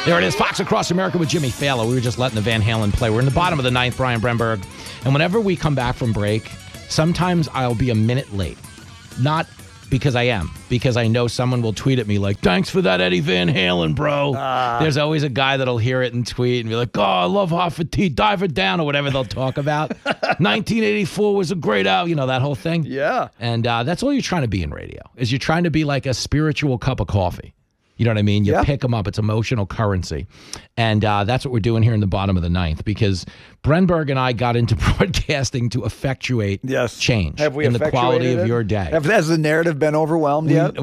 There it is, Fox Across America with Jimmy Fallon. We were just letting the Van Halen play. We're in the bottom of the ninth, Brian Brenberg. And whenever we come back from break, sometimes I'll be a minute late. Not because I am, because I know someone will tweet at me like, thanks for that Eddie Van Halen, bro. There's always a guy that'll hear it and tweet and be like, oh, I love Hot for Tea, Dive It Down, or whatever they'll talk about. 1984 was a great album, you know, that whole thing. Yeah. And that's all you're trying to be in radio, is you're trying to be like a spiritual cup of coffee. You know what I mean? You pick them up. It's emotional currency. And that's what we're doing here in the bottom of the ninth, because Brenberg and I got into broadcasting to effectuate change in the quality of your day. Has the narrative been overwhelmed yet?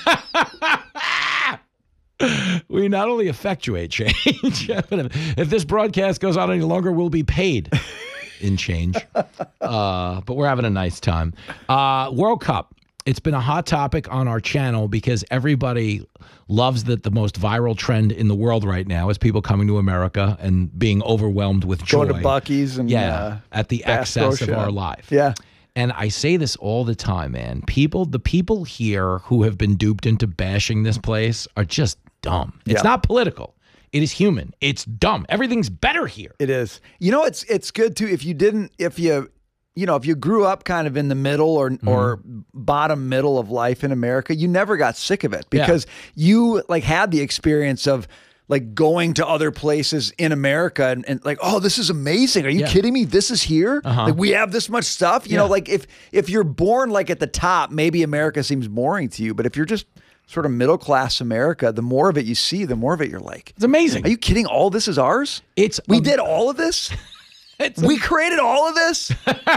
We not only effectuate change, but if this broadcast goes on any longer, we'll be paid in change. But we're having a nice time. World Cup. It's been a hot topic on our channel because everybody loves that the most viral trend in the world right now is people coming to America and being overwhelmed with joy. Going to Buc-ee's and at the excess of our life. Yeah. And I say this all the time, man. The people here who have been duped into bashing this place are just dumb. It's not political. It is human. It's dumb. Everything's better here. It is. You know, it's good too if you grew up kind of in the middle or bottom middle of life in America, you never got sick of it because you like had the experience of like going to other places in America and like, oh, this is amazing. Are you kidding me? This is here. Like we have this much stuff. You know, like if you're born like at the top, maybe America seems boring to you. But if you're just sort of middle class America, the more of it you see, the more of it you're like, it's amazing. Are you kidding? All this is ours? We did all of this? We created all of this?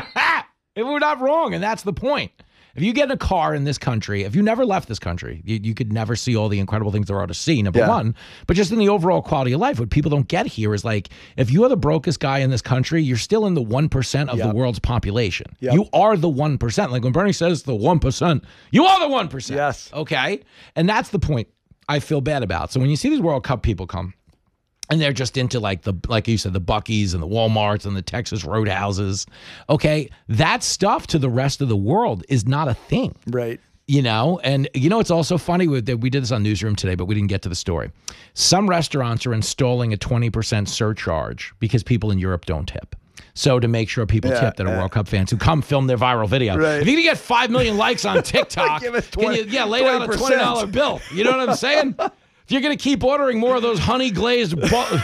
We're not wrong, and that's the point. If you get in a car in this country, if you never left this country, you could never see all the incredible things there are to see, number one. But just in the overall quality of life, what people don't get here is like, if you are the brokest guy in this country, you're still in the 1% of the world's population. You are the 1%. Like when Bernie says the 1%, you are the 1%. Yes. Okay? And that's the point I feel bad about. So when you see these World Cup people come, and they're just into like you said, the Buc-ee's and the Walmarts and the Texas Roadhouses. Okay, that stuff to the rest of the world is not a thing. Right. You know, and you know, it's also funny we did this on Newsroom today, but we didn't get to the story. Some restaurants are installing a 20% surcharge because people in Europe don't tip. So to make sure people tip that are World Cup fans who come film their viral video. Right. If you can get 5 million likes on TikTok, give us 20, can you lay down a $20 bill? You know what I'm saying? If you're going to keep ordering more of those honey glazed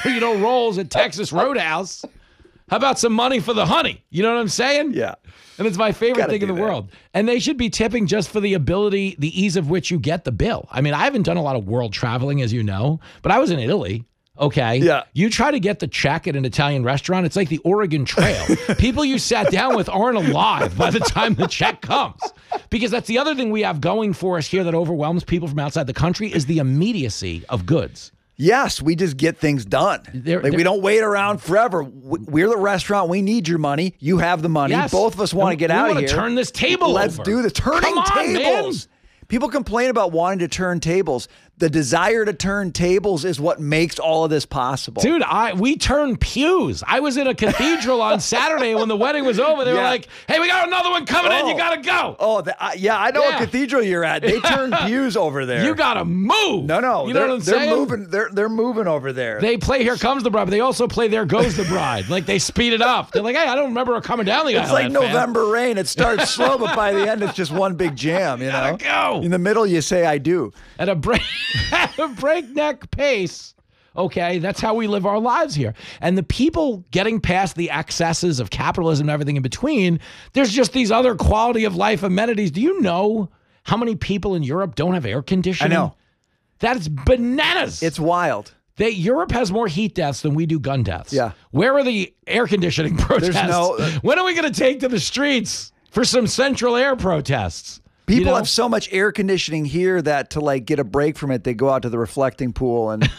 rolls at Texas Roadhouse, how about some money for the honey? You know what I'm saying? Yeah. And it's my favorite thing in the world. And they should be tipping just for the ability, the ease of which you get the bill. I mean, I haven't done a lot of world traveling, as you know, but I was in Italy. Okay. Yeah. You try to get the check at an Italian restaurant, it's like the Oregon Trail. People you sat down with aren't alive by the time the check comes. Because that's the other thing we have going for us here that overwhelms people from outside the country is the immediacy of goods. Yes, we just get things done. We don't wait around forever. We're the restaurant. We need your money. You have the money. Yes. Both of us want to get out of here. We want to turn this table Let's over. do the turning tables. Man. People complain about wanting to turn tables. The desire to turn tables is what makes all of this possible. Dude, we turned pews. I was in a cathedral on Saturday when the wedding was over. They were like, hey, we got another one coming in. You got to go. Oh, I know what cathedral you're at. They turn pews over there. You got to move. No. You know what I'm saying? They're moving over there. They play Here Comes the Bride, but they also play There Goes the Bride. Like they speed it up. They're like, hey, I don't remember her coming down the aisle. It's like November Rain. It starts slow, but by the end, it's just one big jam. You know? Go. In the middle, you say, I do. At a breakneck pace. Okay, that's how we live our lives here. And the people getting past the excesses of capitalism and everything in between, there's just these other quality of life amenities. Do you know how many people in Europe don't have air conditioning? I know. That's bananas. It's wild. Europe has more heat deaths than we do gun deaths. Yeah. Where are the air conditioning protests? There's when are we going to take to the streets for some central air protests? People have so much air conditioning here that to like get a break from it, they go out to the reflecting pool and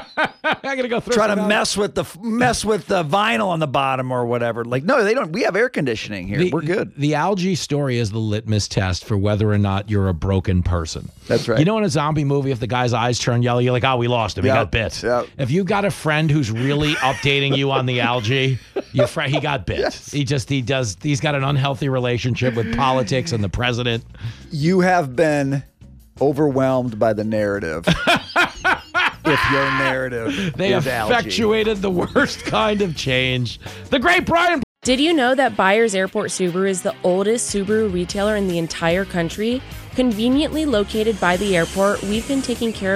I gotta go try to mess with the vinyl on the bottom or whatever. Like, no, they don't. We have air conditioning here. We're good. The algae story is the litmus test for whether or not you're a broken person. That's right. You know, in a zombie movie, if the guy's eyes turn yellow, you're like, oh, we lost him. He got bit. Yep. If you got a friend who's really updating you on the algae, your friend, he got bit. Yes. He's got an unhealthy relationship with politics and the president. You have been overwhelmed by the narrative. if your narrative They is effectuated the worst kind of change. The great Brian. Did you know that Byers Airport Subaru is the oldest Subaru retailer in the entire country? Conveniently located by the airport, we've been taking care of